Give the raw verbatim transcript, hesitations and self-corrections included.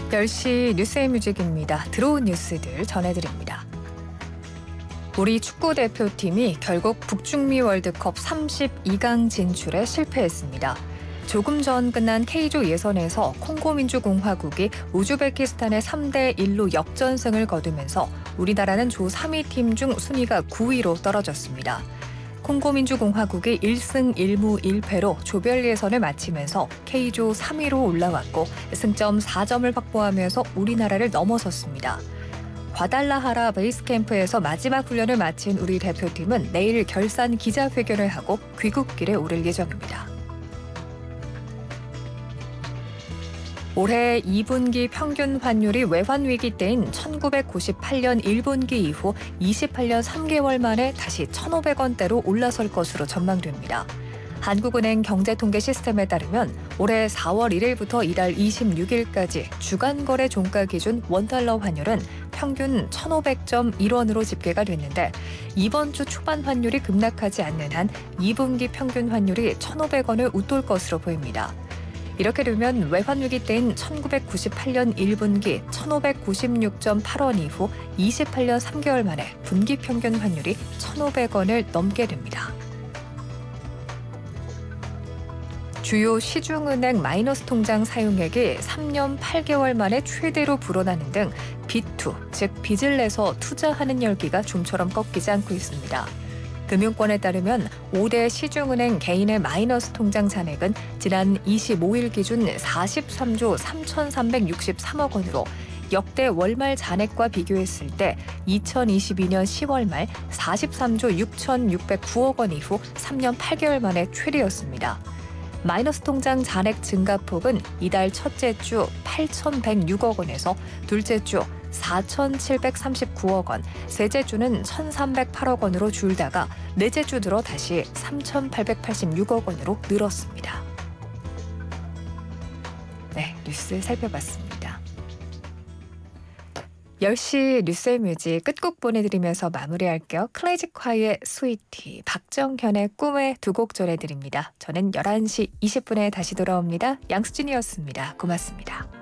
열 시 뉴스앤뮤직입니다. 들어온 뉴스들 전해드립니다. 우리 축구대표팀이 결국 북중미 월드컵 삼십이 강 진출에 실패했습니다. 조금 전 끝난 K조 예선에서 콩고민주공화국이 우즈베키스탄의 삼 대 일로 역전승을 거두면서 우리나라는 조 삼 위 팀 중 순위가 구 위로 떨어졌습니다. 콩고민주공화국이 일 승 일 무 일 패로 조별 예선을 마치면서 K조 삼 위로 올라왔고 승점 사 점을 확보하면서 우리나라를 넘어섰습니다. 과달라하라 베이스캠프에서 마지막 훈련을 마친 우리 대표팀은 내일 결산 기자회견을 하고 귀국길에 오를 예정입니다. 올해 이 분기 평균 환율이 외환위기 때인 천구백구십팔 년 일 분기 이후 이십팔 년 삼 개월 만에 다시 천오백 원대로 올라설 것으로 전망됩니다. 한국은행 경제통계 시스템에 따르면 올해 사월 일일부터 이달 이십육 일까지 주간 거래 종가 기준 원달러 환율은 평균 천오백 점 일 원으로 집계가 됐는데 이번 주 초반 환율이 급락하지 않는 한 이 분기 평균 환율이 천오백 원을 웃돌 것으로 보입니다. 이렇게 되면 외환위기 때인 천구백구십팔 년 일 분기 천오백구십육 점 팔 원 이후 이십팔 년 삼 개월 만에 분기 평균 환율이 천오백 원을 넘게 됩니다. 주요 시중은행 마이너스 통장 사용액이 삼 년 팔 개월 만에 최대로 불어나는 등 비투, 즉 빚을 내서 투자하는 열기가 좀처럼 꺾이지 않고 있습니다. 금융권에 따르면 오 대 시중은행 개인의 마이너스 통장 잔액은 지난 이십오 일 기준 사십삼조 삼천삼백육십삼억 원으로 역대 월말 잔액과 비교했을 때 이천이십이 년 시월 말 사십삼조 육천육백구억 원 이후 삼 년 팔 개월 만에 최대였습니다. 마이너스 통장 잔액 증가폭은 이달 첫째 주 팔천백육억 원에서 둘째 주 사천칠백삼십구억 원, 셋째 주는 천삼백팔억 원으로 줄다가 넷째 주 들어 다시 삼천팔백팔십육억 원으로 늘었습니다. 네, 뉴스 살펴봤습니다. 열 시 뉴스앤뮤직 끝곡 보내드리면서 마무리할게요. 클래식화의 스위티, 박정현의 꿈에 두 곡 전해드립니다. 저는 열한 시 이십 분에 다시 돌아옵니다. 양수진이었습니다. 고맙습니다.